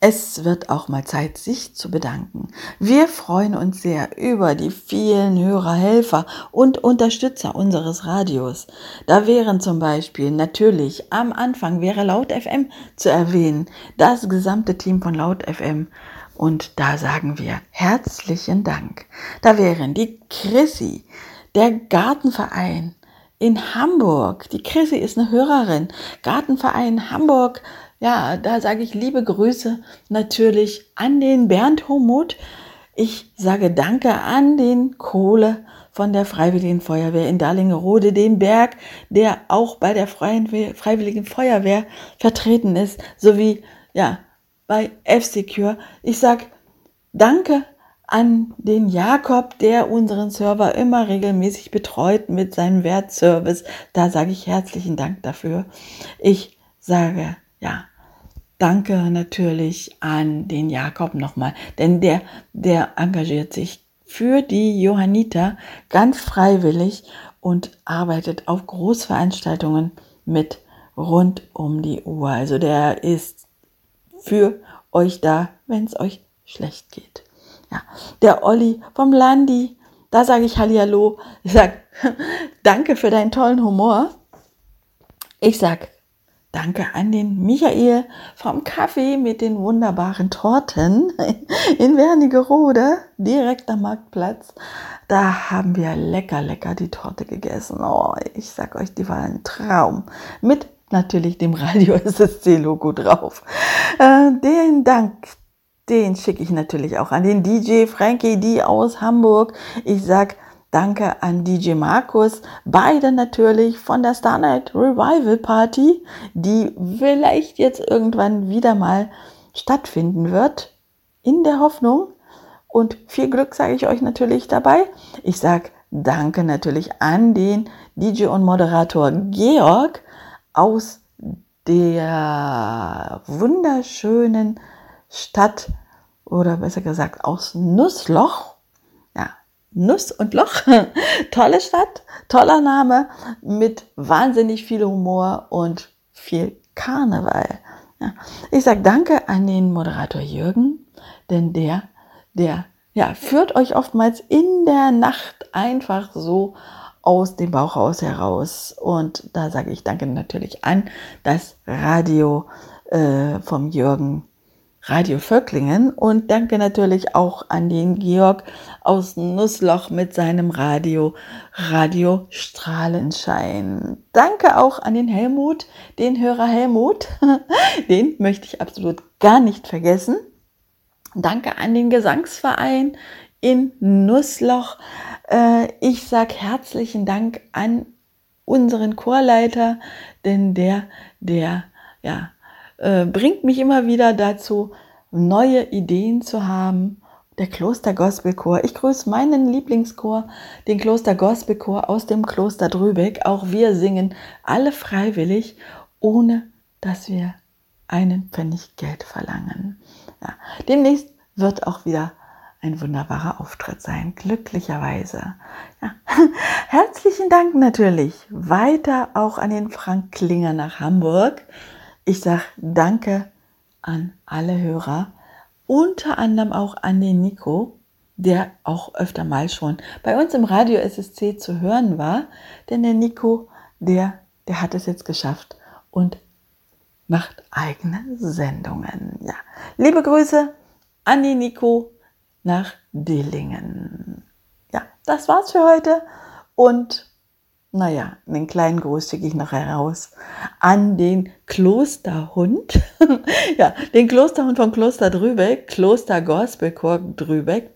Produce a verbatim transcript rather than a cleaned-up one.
Es wird auch mal Zeit, sich zu bedanken. Wir freuen uns sehr über die vielen Hörer, Helfer und Unterstützer unseres Radios. Da wären zum Beispiel natürlich am Anfang wäre Laut F M zu erwähnen, das gesamte Team von Laut F M. Und da sagen wir herzlichen Dank. Da wären die Chrissy, der Gartenverein in Hamburg. Die Chrissy ist eine Hörerin. Gartenverein Hamburg. Ja, da sage ich liebe Grüße natürlich an den Bernd Homuth. Ich sage Danke an den Kohle von der Freiwilligen Feuerwehr in Dalingerode, den Berg, der auch bei der Freien, Freiwilligen Feuerwehr vertreten ist, sowie ja bei F-Secure. Ich sage Danke an den Jakob, der unseren Server immer regelmäßig betreut mit seinem Wertservice. Da sage ich herzlichen Dank dafür. Ich sage ja Danke natürlich an den Jakob nochmal, denn der, der engagiert sich für die Johanniter ganz freiwillig und arbeitet auf Großveranstaltungen mit rund um die Uhr. Also der ist für euch da, wenn es euch schlecht geht. Ja, der Olli vom Landi, da sage ich Hallihallo. Ich sage Danke für deinen tollen Humor. Ich sage Danke an den Michael vom Kaffee mit den wunderbaren Torten in Wernigerode, direkt am Marktplatz. Da haben wir lecker, lecker die Torte gegessen. Oh, ich sag euch, die war ein Traum. Mit natürlich dem Radio S S C-Logo drauf. Äh, den Dank, den schicke ich natürlich auch an den D J Frankie D aus Hamburg. Ich sag Danke an D J Markus, beide natürlich von der Star Night Revival Party, die vielleicht jetzt irgendwann wieder mal stattfinden wird, in der Hoffnung. Und viel Glück sage ich euch natürlich dabei. Ich sage Danke natürlich an den D J und Moderator Georg aus der wunderschönen Stadt, oder besser gesagt aus Nussloch. Nuss und Loch, tolle Stadt, toller Name, mit wahnsinnig viel Humor und viel Karneval. Ja. Ich sage Danke an den Moderator Jürgen, denn der, der ja, führt euch oftmals in der Nacht einfach so aus dem Bauchhaus heraus. Und da sage ich Danke natürlich an das Radio äh, vom Jürgen, Radio Völklingen, und danke natürlich auch an den Georg aus Nussloch mit seinem Radio, Radio Strahlenschein. Danke auch an den Helmut, den Hörer Helmut, den möchte ich absolut gar nicht vergessen. Danke an den Gesangsverein in Nussloch. Ich sage herzlichen Dank an unseren Chorleiter, denn der, der, ja, bringt mich immer wieder dazu, neue Ideen zu haben. Der Kloster Gospel Chor. Ich grüße meinen Lieblingschor, den Kloster Gospel Chor aus dem Kloster Drübeck. Auch wir singen alle freiwillig, ohne dass wir einen Pfennig Geld verlangen. Ja. Demnächst wird auch wieder ein wunderbarer Auftritt sein, glücklicherweise. Ja. Herzlichen Dank natürlich weiter auch an den Frank Klinger nach Hamburg. Ich sage Danke an alle Hörer, unter anderem auch an den Nico, der auch öfter mal schon bei uns im Radio S S C zu hören war. Denn der Nico, der, der hat es jetzt geschafft und macht eigene Sendungen. Ja. Liebe Grüße an den Nico nach Dillingen. Ja, das war's für heute und naja, einen kleinen Gruß schicke ich noch heraus an den Klosterhund. Ja, den Klosterhund vom Kloster Drübeck, Kloster Gospel Chor Drübeck.